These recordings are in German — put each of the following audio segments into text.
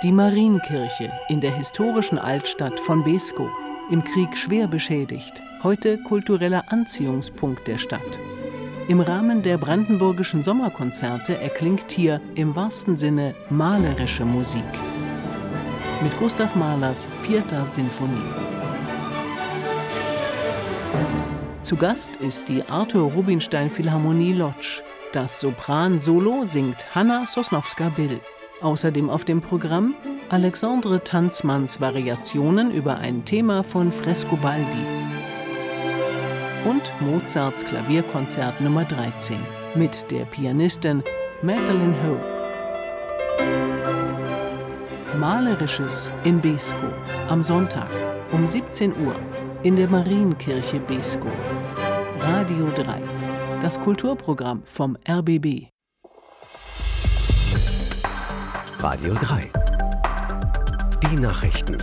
Die Marienkirche in der historischen Altstadt von Beeskow, im Krieg schwer beschädigt, heute kultureller Anziehungspunkt der Stadt. Im Rahmen der brandenburgischen Sommerkonzerte erklingt hier im wahrsten Sinne malerische Musik. Mit Gustav Mahlers 4. Sinfonie. Zu Gast ist die Arthur Rubinstein Philharmonie Łódź. Das Sopran-Solo singt Hanna Sosnowska-Bill. Außerdem auf dem Programm Alexandre Tanzmanns Variationen über ein Thema von Frescobaldi und Mozarts Klavierkonzert Nummer 13 mit der Pianistin Madeleine Ho. Malerisches in Beeskow am Sonntag um 17 Uhr in der Marienkirche Beeskow. Radio 3, das Kulturprogramm vom RBB. Radio 3. Die Nachrichten.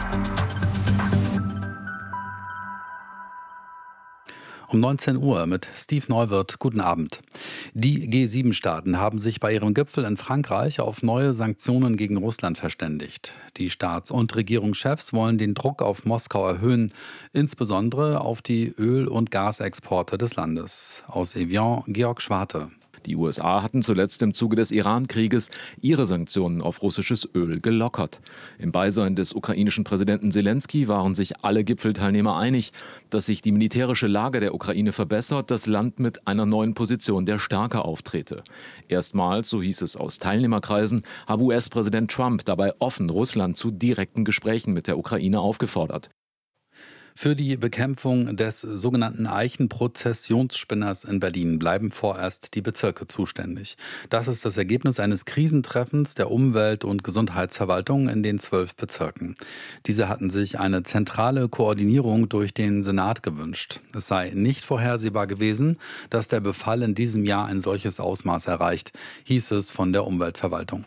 Um 19 Uhr mit Steve Neuwirth. Guten Abend. Die G7-Staaten haben sich bei ihrem Gipfel in Frankreich auf neue Sanktionen gegen Russland verständigt. Die Staats- und Regierungschefs wollen den Druck auf Moskau erhöhen, insbesondere auf die Öl- und Gasexporte des Landes. Aus Evian, Georg Schwarte. Die USA hatten zuletzt im Zuge des Iran-Krieges ihre Sanktionen auf russisches Öl gelockert. Im Beisein des ukrainischen Präsidenten Selenskyj waren sich alle Gipfelteilnehmer einig, dass sich die militärische Lage der Ukraine verbessert, das Land mit einer neuen Position der Stärke auftrete. Erstmals, so hieß es aus Teilnehmerkreisen, habe US-Präsident Trump dabei offen Russland zu direkten Gesprächen mit der Ukraine aufgefordert. Für die Bekämpfung des sogenannten Eichenprozessionsspinners in Berlin bleiben vorerst die Bezirke zuständig. Das ist das Ergebnis eines Krisentreffens der Umwelt- und Gesundheitsverwaltung in den 12 Bezirken. Diese hatten sich eine zentrale Koordinierung durch den Senat gewünscht. Es sei nicht vorhersehbar gewesen, dass der Befall in diesem Jahr ein solches Ausmaß erreicht, hieß es von der Umweltverwaltung.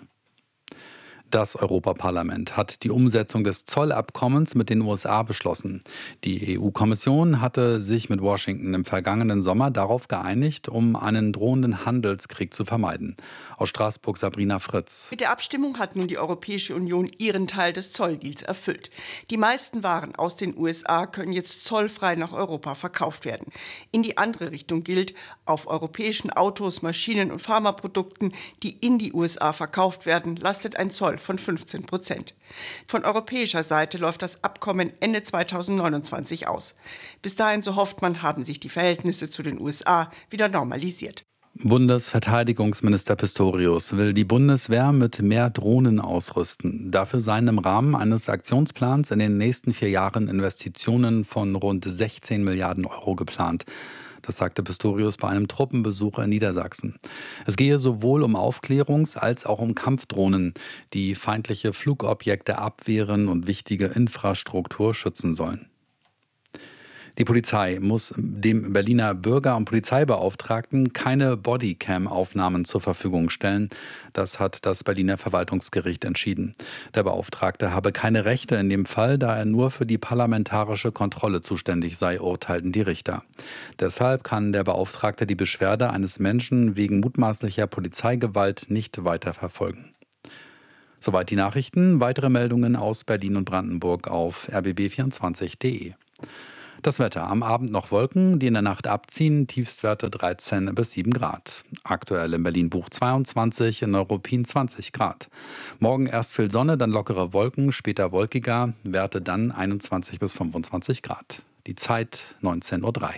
Das Europaparlament hat die Umsetzung des Zollabkommens mit den USA beschlossen. Die EU-Kommission hatte sich mit Washington im vergangenen Sommer darauf geeinigt, um einen drohenden Handelskrieg zu vermeiden. Aus Straßburg Sabrina Fritz. Mit der Abstimmung hat nun die Europäische Union ihren Teil des Zolldeals erfüllt. Die meisten Waren aus den USA können jetzt zollfrei nach Europa verkauft werden. In die andere Richtung gilt, auf europäischen Autos, Maschinen und Pharmaprodukten, die in die USA verkauft werden, lastet ein Zoll von 15%. Von europäischer Seite läuft das Abkommen Ende 2029 aus. Bis dahin, so hofft man, haben sich die Verhältnisse zu den USA wieder normalisiert. Bundesverteidigungsminister Pistorius will die Bundeswehr mit mehr Drohnen ausrüsten. Dafür seien im Rahmen eines Aktionsplans in den nächsten 4 Jahren Investitionen von rund 16 Milliarden Euro geplant. Das sagte Pistorius bei einem Truppenbesuch in Niedersachsen. Es gehe sowohl um Aufklärungs- als auch um Kampfdrohnen, die feindliche Flugobjekte abwehren und wichtige Infrastruktur schützen sollen. Die Polizei muss dem Berliner Bürger- und Polizeibeauftragten keine Bodycam-Aufnahmen zur Verfügung stellen. Das hat das Berliner Verwaltungsgericht entschieden. Der Beauftragte habe keine Rechte in dem Fall, da er nur für die parlamentarische Kontrolle zuständig sei, urteilten die Richter. Deshalb kann der Beauftragte die Beschwerde eines Menschen wegen mutmaßlicher Polizeigewalt nicht weiter verfolgen. Soweit die Nachrichten. Weitere Meldungen aus Berlin und Brandenburg auf rbb24.de. Das Wetter. Am Abend noch Wolken, die in der Nacht abziehen. Tiefstwerte 13 bis 7 Grad. Aktuell in Berlin Buch 22, in Neuruppin 20 Grad. Morgen erst viel Sonne, dann lockere Wolken, später wolkiger. Werte dann 21 bis 25 Grad. Die Zeit 19:03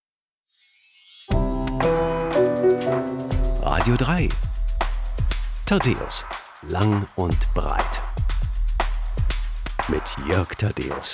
Uhr. Radio 3. Thaddäus. Lang und breit. Mit Jörg Thaddäus.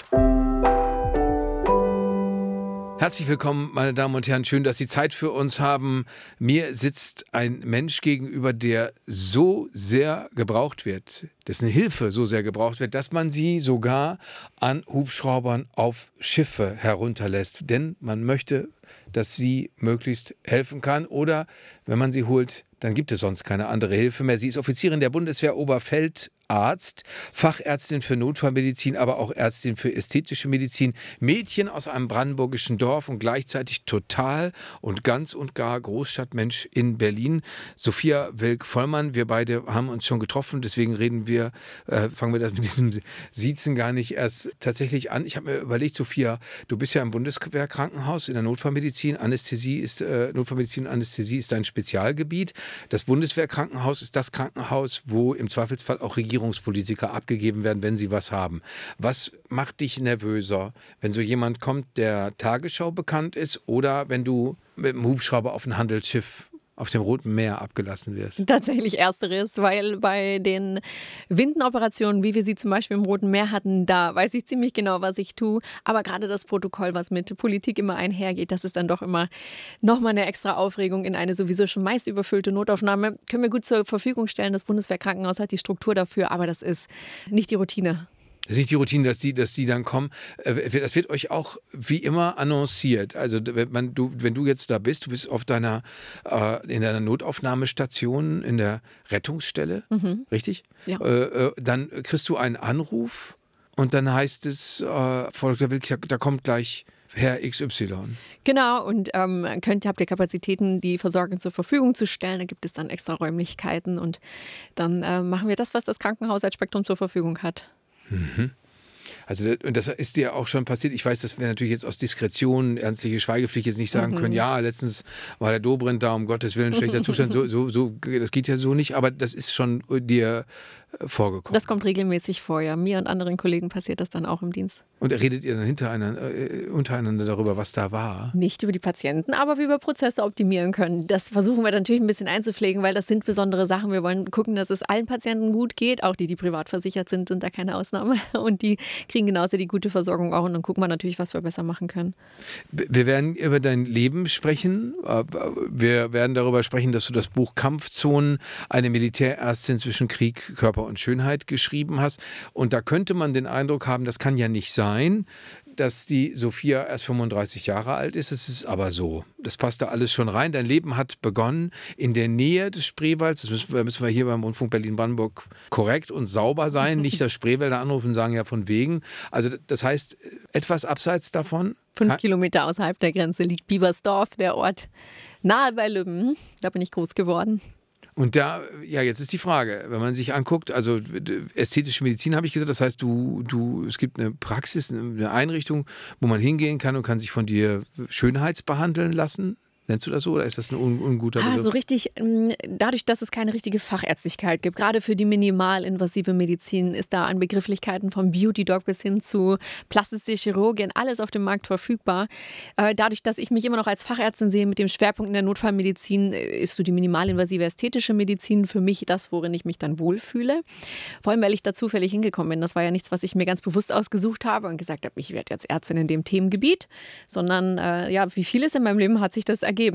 Herzlich willkommen, meine Damen und Herren. Schön, dass Sie Zeit für uns haben. Mir sitzt ein Mensch gegenüber, der so sehr gebraucht wird, dessen Hilfe so sehr gebraucht wird, dass man sie sogar an Hubschraubern auf Schiffe herunterlässt. Denn man möchte, dass sie möglichst helfen kann. Oder wenn man sie holt, dann gibt es sonst keine andere Hilfe mehr. Sie ist Offizierin der Bundeswehr, Arzt, Fachärztin für Notfallmedizin, aber auch Ärztin für ästhetische Medizin, Mädchen aus einem brandenburgischen Dorf und gleichzeitig total und ganz und gar Großstadtmensch in Berlin. Sophia Welk-Vollmann, wir beide haben uns schon getroffen, deswegen fangen wir das mit diesem Siezen gar nicht erst tatsächlich an. Ich habe mir überlegt, Sophia, du bist ja im Bundeswehrkrankenhaus in der Notfallmedizin. Notfallmedizin und Anästhesie ist dein Spezialgebiet. Das Bundeswehrkrankenhaus ist das Krankenhaus, wo im Zweifelsfall auch Regierungspolitiker abgegeben werden, wenn sie was haben. Was macht dich nervöser, wenn so jemand kommt, der Tagesschau bekannt ist, oder wenn du mit dem Hubschrauber auf ein Handelsschiff auf dem Roten Meer abgelassen wirst? Tatsächlich ersteres, weil bei den Windenoperationen, wie wir sie zum Beispiel im Roten Meer hatten, da weiß ich ziemlich genau, was ich tue. Aber gerade das Protokoll, was mit Politik immer einhergeht, das ist dann doch immer nochmal eine extra Aufregung in eine sowieso schon meist überfüllte Notaufnahme. Können wir gut zur Verfügung stellen. Das Bundeswehrkrankenhaus hat die Struktur dafür, aber das ist nicht die Routine. Das ist nicht die Routine, dass die dann kommen. Das wird euch auch wie immer annonciert. Also wenn du jetzt da bist, du bist in deiner Notaufnahmestation in der Rettungsstelle, richtig? Ja. Dann kriegst du einen Anruf und dann heißt es, Frau Dr. Wilk, da kommt gleich Herr XY. Genau, und habt ihr Kapazitäten, die Versorgung zur Verfügung zu stellen. Da gibt es dann extra Räumlichkeiten und dann machen wir das, was das Krankenhaus als Spektrum zur Verfügung hat. Mhm. Also, und das ist dir auch schon passiert. Ich weiß, dass wir natürlich jetzt aus Diskretion, ernstliche Schweigepflicht jetzt nicht sagen können, ja, letztens war der Dobrindt da, um Gottes Willen, schlechter Zustand, das geht ja so nicht, aber das ist schon dir vorgekommen. Das kommt regelmäßig vor, ja. Mir und anderen Kollegen passiert das dann auch im Dienst. Und redet ihr dann untereinander darüber, was da war? Nicht über die Patienten, aber wie wir Prozesse optimieren können. Das versuchen wir natürlich ein bisschen einzupflegen, weil das sind besondere Sachen. Wir wollen gucken, dass es allen Patienten gut geht. Auch die privat versichert sind da keine Ausnahme. Und die kriegen genauso die gute Versorgung auch. Und dann gucken wir natürlich, was wir besser machen können. Wir werden über dein Leben sprechen. Wir werden darüber sprechen, dass du das Buch Kampfzonen, eine Militärärztin zwischen Krieg, Körper und Schönheit geschrieben hast. Und da könnte man den Eindruck haben, das kann ja nicht sein, dass die Sophia erst 35 Jahre alt ist. Es ist aber so. Das passt da alles schon rein. Dein Leben hat begonnen in der Nähe des Spreewalds. Das müssen wir hier beim Rundfunk Berlin-Brandenburg korrekt und sauber sein. Nicht das Spreewälder anrufen und sagen, ja, von wegen. Also das heißt, etwas abseits davon. 5 Kilometer außerhalb der Grenze liegt Biebersdorf, der Ort nahe bei Lübben. Da bin ich groß geworden. Und da, ja, jetzt ist die Frage, wenn man sich anguckt, also ästhetische Medizin habe ich gesagt, das heißt, es gibt eine Praxis, eine Einrichtung, wo man hingehen kann und kann sich von dir schönheitsbehandeln lassen. Nennst du das so oder ist das ein unguter Begriff? So richtig, dadurch, dass es keine richtige Fachärztlichkeit gibt, gerade für die minimalinvasive Medizin ist da an Begrifflichkeiten vom Beauty-Doc bis hin zu plastische Chirurgin alles auf dem Markt verfügbar. Dadurch, dass ich mich immer noch als Fachärztin sehe mit dem Schwerpunkt in der Notfallmedizin, ist so die minimalinvasive ästhetische Medizin für mich das, worin ich mich dann wohlfühle. Vor allem, weil ich da zufällig hingekommen bin. Das war ja nichts, was ich mir ganz bewusst ausgesucht habe und gesagt habe, ich werde jetzt Ärztin in dem Themengebiet, sondern wie vieles in meinem Leben hat sich das ergeben.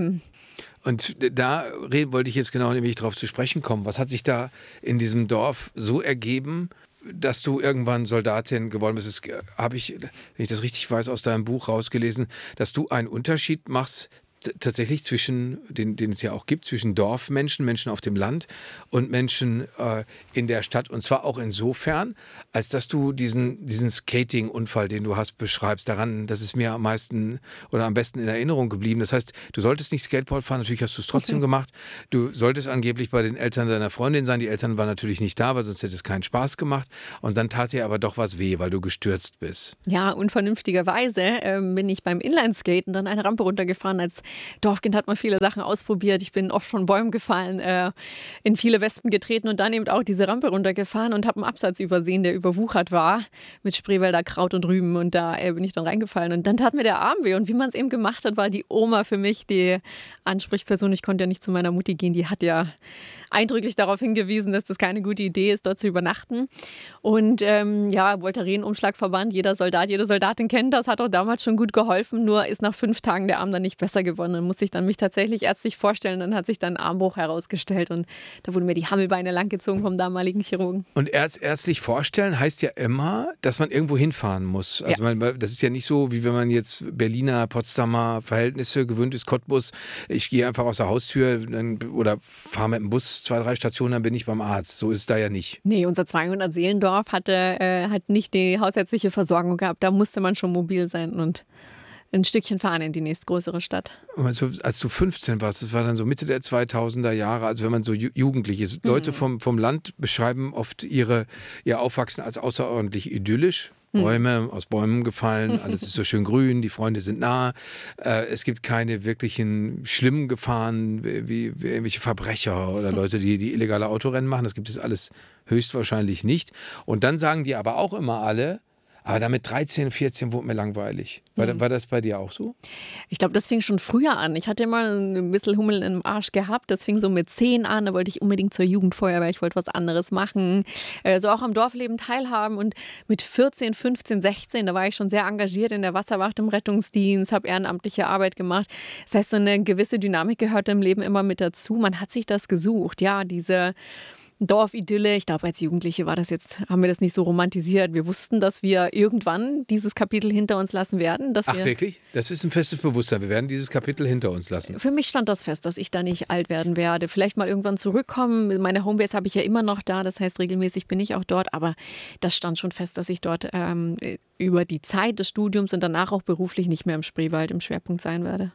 Und da wollte ich jetzt genau nämlich drauf zu sprechen kommen. Was hat sich da in diesem Dorf so ergeben, dass du irgendwann Soldatin geworden bist? Das habe ich, wenn ich das richtig weiß, aus deinem Buch rausgelesen, dass du einen Unterschied machst tatsächlich zwischen, den es ja auch gibt, zwischen Dorfmenschen, Menschen auf dem Land und Menschen in der Stadt. Und zwar auch insofern, als dass du diesen Skating-Unfall, den du hast, beschreibst. Das ist mir am meisten oder am besten in Erinnerung geblieben. Das heißt, du solltest nicht Skateboard fahren, natürlich hast du es trotzdem gemacht. Du solltest angeblich bei den Eltern deiner Freundin sein. Die Eltern waren natürlich nicht da, weil sonst hätte es keinen Spaß gemacht. Und dann tat dir aber doch was weh, weil du gestürzt bist. Ja, unvernünftigerweise bin ich beim Inlineskaten dann eine Rampe runtergefahren. Als Dorfkind hat man viele Sachen ausprobiert. Ich bin oft von Bäumen gefallen, in viele Wespen getreten und dann eben auch diese Rampe runtergefahren und habe einen Absatz übersehen, der überwuchert war mit Spreewälder Kraut und Rüben. Und da bin ich dann reingefallen. Und dann tat mir der Arm weh. Und wie man es eben gemacht hat, war die Oma für mich die Ansprechperson. Ich konnte ja nicht zu meiner Mutti gehen. Die hat ja eindrücklich darauf hingewiesen, dass das keine gute Idee ist, dort zu übernachten. Und Voltaren-Umschlagverband, jeder Soldat, jede Soldatin kennt das, hat auch damals schon gut geholfen, nur ist nach 5 Tagen der Arm dann nicht besser geworden. geworden. Dann musste ich mich tatsächlich ärztlich vorstellen. Dann hat sich dann ein Armbruch herausgestellt und da wurden mir die Hammelbeine langgezogen vom damaligen Chirurgen. Und ärztlich vorstellen heißt ja immer, dass man irgendwo hinfahren muss. Also das ist ja nicht so, wie wenn man jetzt Berliner, Potsdamer Verhältnisse gewöhnt ist, Cottbus. Ich gehe einfach aus der Haustür oder fahre mit dem Bus 2, 3 Stationen, dann bin ich beim Arzt. So ist es da ja nicht. Nee, unser 200-Seelendorf hat nicht die hausärztliche Versorgung gehabt. Da musste man schon mobil sein und ein Stückchen fahren in die nächstgrößere Stadt. Also, als du 15 warst, das war dann so Mitte der 2000er Jahre, also wenn man so jugendlich ist. Leute vom Land beschreiben oft ihr Aufwachsen als außerordentlich idyllisch. Bäume aus Bäumen gefallen, alles ist so schön grün, die Freunde sind nah. Es gibt keine wirklichen schlimmen Gefahren wie irgendwelche Verbrecher oder Leute, die illegale Autorennen machen. Das gibt es alles höchstwahrscheinlich nicht. Und dann sagen die aber auch immer alle, aber dann mit 13, 14 wurde mir langweilig. War das bei dir auch so? Ich glaube, das fing schon früher an. Ich hatte immer ein bisschen Hummel im Arsch gehabt. Das fing so mit 10 an. Da wollte ich unbedingt zur Jugendfeuerwehr. Ich wollte was anderes machen. So auch am Dorfleben teilhaben. Und mit 14, 15, 16, da war ich schon sehr engagiert in der Wasserwacht, im Rettungsdienst, habe ehrenamtliche Arbeit gemacht. Das heißt, so eine gewisse Dynamik gehört im Leben immer mit dazu. Man hat sich das gesucht. Ja, diese Dorfidylle. Ich glaube, als Jugendliche haben wir das nicht so romantisiert. Wir wussten, dass wir irgendwann dieses Kapitel hinter uns lassen werden. Ach, wirklich? Das ist ein festes Bewusstsein. Wir werden dieses Kapitel hinter uns lassen. Für mich stand das fest, dass ich da nicht alt werden werde. Vielleicht mal irgendwann zurückkommen. Meine Homebase habe ich ja immer noch da. Das heißt, regelmäßig bin ich auch dort. Aber das stand schon fest, dass ich dort über die Zeit des Studiums und danach auch beruflich nicht mehr im Spreewald im Schwerpunkt sein werde.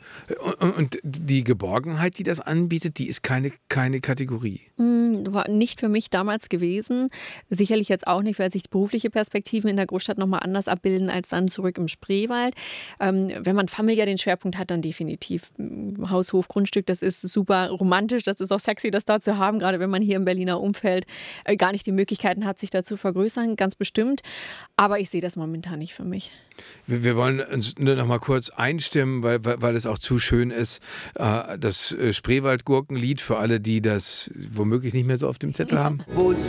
Und die Geborgenheit, die das anbietet, die ist keine Kategorie. War nicht für mich damals gewesen. Sicherlich jetzt auch nicht, weil sich berufliche Perspektiven in der Großstadt nochmal anders abbilden als dann zurück im Spreewald. Wenn man familiär den Schwerpunkt hat, dann definitiv Haus, Hof, Grundstück. Das ist super romantisch, das ist auch sexy, das da zu haben, gerade wenn man hier im Berliner Umfeld gar nicht die Möglichkeiten hat, sich da zu vergrößern, ganz bestimmt. Aber ich sehe das momentan nicht für mich. Wir wollen uns nur noch mal kurz einstimmen, weil es auch zu schön ist. Das Spreewald-Gurkenlied für alle, die das womöglich nicht mehr so auf dem Zettel haben.